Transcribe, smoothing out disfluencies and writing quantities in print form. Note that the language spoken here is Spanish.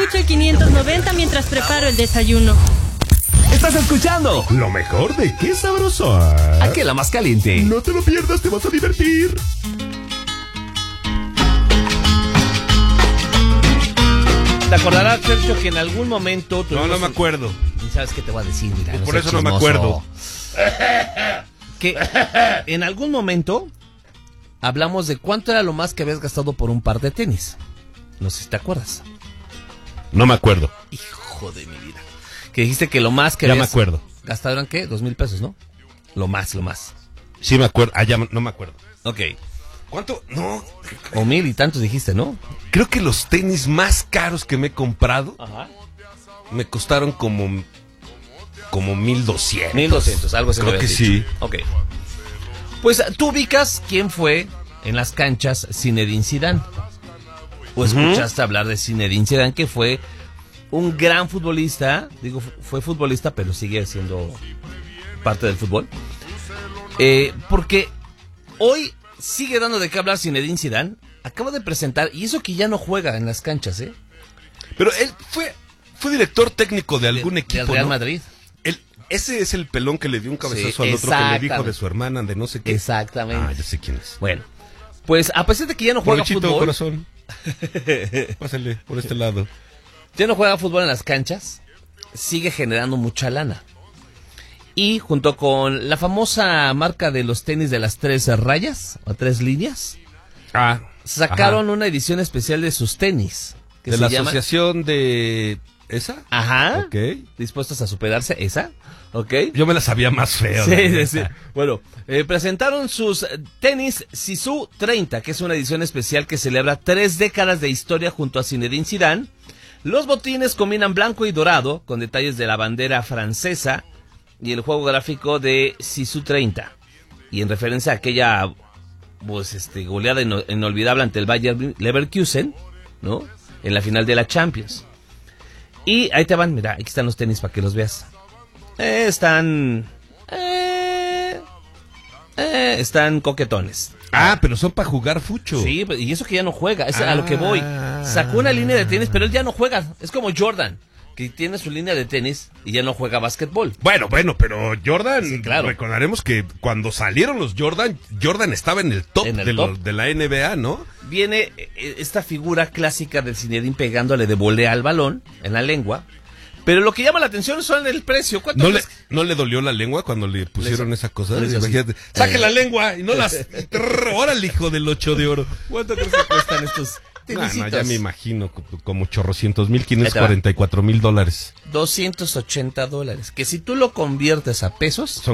Escucho el 590 mientras preparo el desayuno. Estás escuchando lo mejor de Qué Sabroso. Aquí la más caliente. No te lo pierdas, te vas a divertir. ¿Te acordarás, Sergio, que en algún momento... No me acuerdo. ¿Y sabes qué te voy a decir? Mira, Pues no por seas eso no me chismoso. acuerdo. Que en algún momento hablamos de cuánto era lo más que habías gastado por un par de tenis. No sé si te acuerdas. No me acuerdo. Hijo de mi vida. Que dijiste que lo más que Ya habías me acuerdo. gastado eran, ¿qué? 2,000 pesos, ¿no? Lo más. Sí me acuerdo. Ya no me acuerdo. Ok. ¿Cuánto? No. O 1,000 y tantos dijiste, ¿no? Creo que los tenis más caros que me he comprado Ajá. me costaron como 1,200. 1,200, algo así. me Creo que habías sí. dicho. Ok. Pues tú ubicas quién fue en las canchas Zinedine Zidane. ¿O escuchaste hablar de Zinedine Zidane, que fue un gran futbolista? Digo, fue futbolista, pero sigue siendo parte del fútbol. Porque hoy sigue dando de qué hablar Zinedine Zidane. Acaba de presentar, y eso que ya no juega en las canchas, ¿eh? Pero él fue director técnico de algún equipo, del Real ¿no? Madrid. Ese es el pelón que le dio un cabezazo Sí, al otro, que le dijo exactamente. de su hermana, de no sé qué. Exactamente. Ah, ya sé quién es. Bueno, pues a pesar de que ya no juega Provechito, fútbol, corazón. Pásale por este lado. ya no juega fútbol en las canchas, sigue generando mucha lana. Y junto con la famosa marca de los tenis de las 3 rayas, o 3 líneas, sacaron una edición especial de sus tenis. Que de se la llama... asociación de... ¿Esa? Ajá. Ok. Dispuestos a superarse, esa. Ok. Yo me la sabía más feo. Sí. Bueno, presentaron sus tenis Sisu 30, que es una edición especial que celebra 3 décadas de historia junto a Zinedine Zidane. Los botines combinan blanco y dorado con detalles de la bandera francesa y el juego gráfico de Sisu 30. Y en referencia a aquella goleada inolvidable ante el Bayer Leverkusen, ¿no? En la final de la Champions. Y ahí te van, mira, aquí están los tenis para que los veas. Están coquetones. Pero son para jugar fucho. Sí, y eso que ya no juega, es a lo que voy. Sacó una línea de tenis, pero él ya no juega. Es como Jordan, que tiene su línea de tenis y ya no juega básquetbol. Bueno, pero Jordan, Sí, claro. Recordaremos que cuando salieron los Jordan estaba en el top, de la NBA, ¿no? Viene esta figura clásica del Zinedine pegándole de volea al balón en la lengua. Pero lo que llama la atención son el precio. ¿Cuánto ¿No le dolió la lengua cuando le pusieron esa cosa? le hizo así. Imagínate, saque la lengua y no las... ¡Órale, hijo del 8 de oro! ¿Cuánto crees que cuestan estos tenisitos? Ya me imagino, como chorrocientos mil, $544,000. $280. Que si tú lo conviertes a pesos...